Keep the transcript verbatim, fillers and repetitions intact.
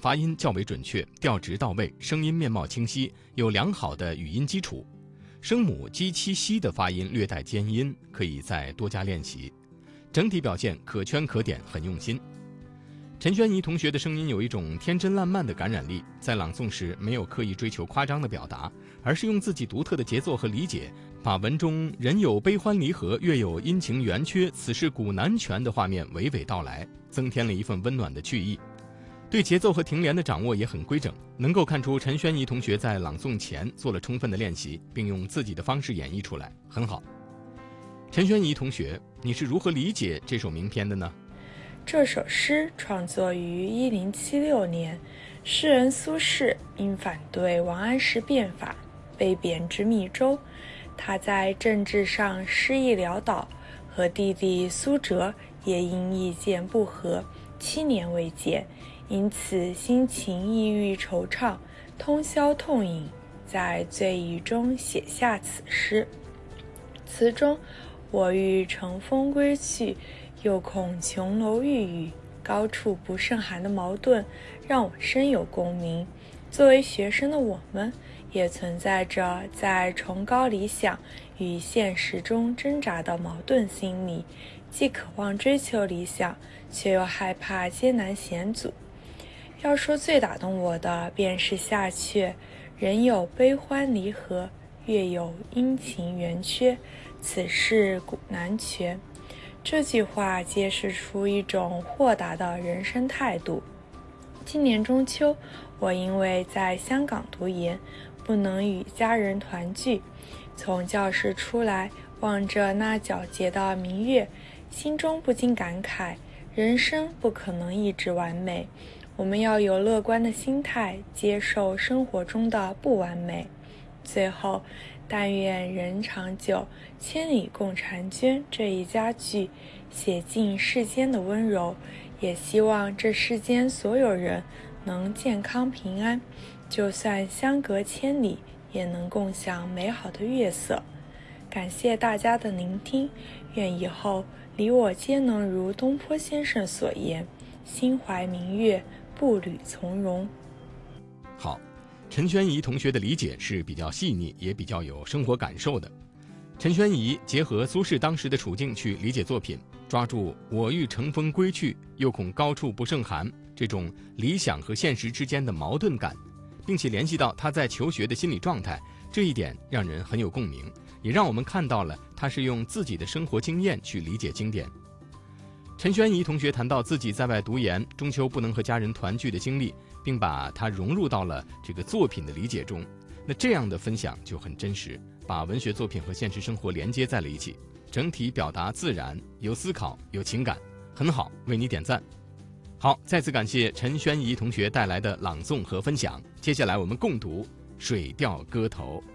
发音较为准确，调值到位，声音面貌清晰，有良好的语音基础。声母鸡七西的发音略带尖音，可以再多加练习。整体表现可圈可点，很用心。陈宣仪同学的声音有一种天真烂漫的感染力，在朗诵时没有刻意追求夸张的表达，而是用自己独特的节奏和理解，把文中人有悲欢离合，月有阴晴圆缺，此事古难全的画面娓娓道来，增添了一份温暖的趣意。对节奏和停连的掌握也很规整，能够看出陈宣仪同学在朗诵前做了充分的练习，并用自己的方式演绎出来，很好。陈宣仪同学，你是如何理解这首名篇的呢？ 这首诗创作于一零七六年，诗人苏轼因反对王安石变法，被贬至密州。他在政治上失意潦倒，和弟弟苏辙也因意见不合，七年未见，因此心情抑郁惆怅，通宵痛饮，在醉意中写下此诗。词中我欲乘风归去，又恐琼楼玉宇，高处不胜寒的矛盾让我深有共鸣。作为学生的我们，也存在着在崇高理想与现实中挣扎的矛盾心理，既渴望追求理想，却又害怕艰难险阻。要说最打动我的，便是下阙人有悲欢离合，月有阴晴圆缺，此事古难全。这句话揭示出一种豁达的人生态度。今年中秋，我因为在香港读研，不能与家人团聚，从教室出来，望着那皎洁的明月，心中不禁感慨，人生不可能一直完美，我们要有乐观的心态，接受生活中的不完美。最后，但愿人长久，千里共婵娟这一佳句写尽世间的温柔，也希望这世间所有人能健康平安，就算相隔千里，也能共享美好的月色。感谢大家的聆听，愿以后你我皆能如东坡先生所言，心怀明月，步履从容。 好，陈宣仪同学的理解是比较细腻，也比较有生活感受的。陈宣仪结合苏轼当时的处境去理解作品，抓住我欲乘风归去，又恐高处不胜寒这种理想和现实之间的矛盾感，并且联系到他在求学的心理状态，这一点让人很有共鸣，也让我们看到了他是用自己的生活经验去理解经典。陈宣仪同学谈到自己在外读研，中秋不能和家人团聚的经历，并把它融入到了这个作品的理解中，那这样的分享就很真实，把文学作品和现实生活连接在了一起，整体表达自然，有思考，有情感，很好，为你点赞。好，再次感谢陈宣仪同学带来的朗诵和分享，接下来我们共读《水调歌头》。